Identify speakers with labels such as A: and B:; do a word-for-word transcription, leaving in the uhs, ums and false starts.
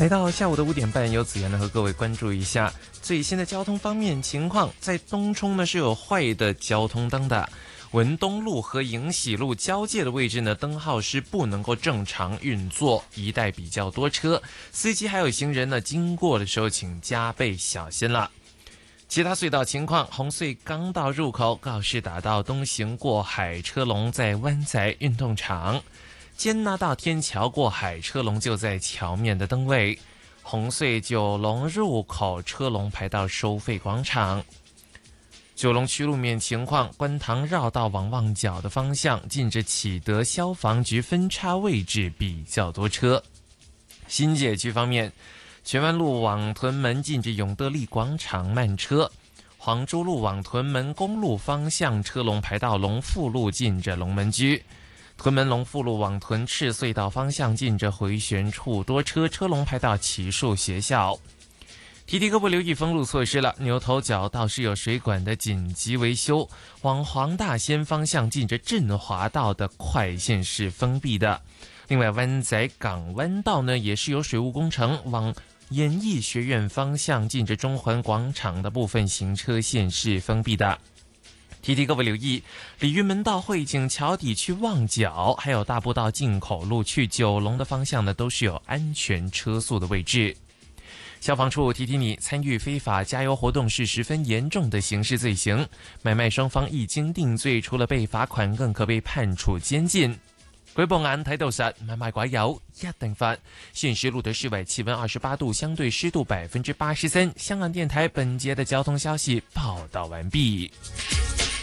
A: 来到下午的五点半，由子妍呢和各位关注一下最新的交通方面情况。在东冲呢是有坏的交通灯的，文东路和迎喜路交界的位置呢，灯号是不能够正常运作，一带比较多车，司机还有行人呢经过的时候请加倍小心了。其他隧道情况，红隧刚道入口告士打道东行过海车龙在湾仔运动场，坚拿道天桥过海车龙就在桥面的灯位，红隧九龙入口车龙排到收费广场。九龙区路面情况，观塘绕道往旺角的方向，近着启德消防局分叉位置比较多车。新界区方面，荃湾路往屯门近着永德利广场慢车，黄珠路往屯门公路方向车龙排到龙富路近着龙门居，屯门龙富路往屯赤隧道方向近着回旋处多车，车龙排到奇树学校。提提各位留意封路措施了，牛头角道是有水管的紧急维修，往黄大仙方向近着振华道的快线是封闭的。另外湾仔港湾道呢也是有水务工程，往演艺学院方向近着中环广场的部分行车线是封闭的。提提各位留意，鲤鱼门道汇景桥底去旺角，还有大步道进口路去九龙的方向呢，都是有安全车速的位置。消防处提提你，参与非法加油活动是十分严重的刑事罪行，买卖双方一经定罪，除了被罚款，更可被判处监禁。舉報眼睇到實，買賣拐油一定罰。現時錄得室外氣溫二十八度，相對濕度百分之八十三。香港電台本節的交通消息報道完畢。